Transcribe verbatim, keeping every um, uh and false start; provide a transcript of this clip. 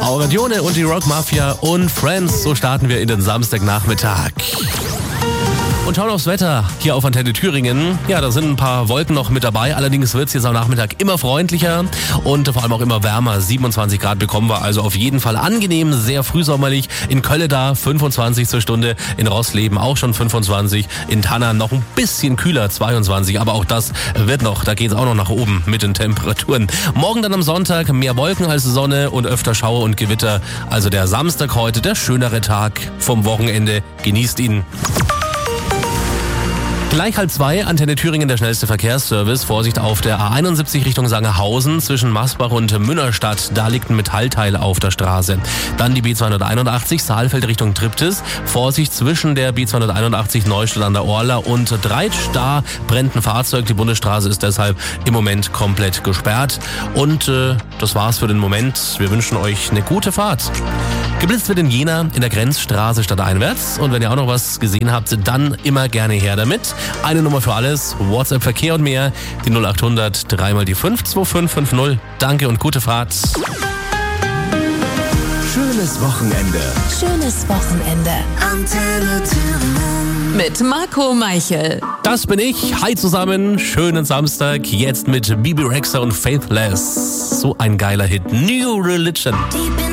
Laura Dione und die Rock Mafia und Friends. So starten wir in den Samstagnachmittag. Und schauen aufs Wetter hier auf Antenne Thüringen. Ja, da sind ein paar Wolken noch mit dabei. Allerdings wird es jetzt am Nachmittag immer freundlicher und vor allem auch immer wärmer. siebenundzwanzig Grad bekommen wir, also auf jeden Fall angenehm, sehr frühsommerlich. In Kölle da fünfundzwanzig zur Stunde, in Rossleben auch schon fünfundzwanzig, in Tannern noch ein bisschen kühler, zweiundzwanzig. Aber auch das wird noch, da geht es auch noch nach oben mit den Temperaturen. Morgen dann am Sonntag mehr Wolken als Sonne und öfter Schauer und Gewitter. Also der Samstag heute, der schönere Tag vom Wochenende. Genießt ihn. Gleich halb zwei, Antenne Thüringen, der schnellste Verkehrsservice. Vorsicht auf der A einundsiebzig Richtung Sangerhausen zwischen Masbach und Münnerstadt. Da liegt ein Metallteil auf der Straße. Dann die B zweihunderteinundachtzig, Saalfeld Richtung Triptis. Vorsicht zwischen der B zweihunderteinundachtzig Neustadt an der Orla und Dreitsch. Da brennt ein Fahrzeug. Die Bundesstraße ist deshalb im Moment komplett gesperrt. Und äh, das war's für den Moment. Wir wünschen euch eine gute Fahrt. Geblitzt wird in Jena in der Grenzstraße stadteinwärts. Und wenn ihr auch noch was gesehen habt, dann immer gerne her damit. Eine Nummer für alles, WhatsApp, Verkehr und mehr, die null acht hundert, dreimal die fünf zwei fünf fünf null. Danke und gute Fahrt. Schönes Wochenende. Schönes Wochenende. Antenne Thüringen. Mit Marco Meichel. Das bin ich. Hi zusammen. Schönen Samstag. Jetzt mit Bibi Rexha und Faithless. So ein geiler Hit. New Religion. Deep in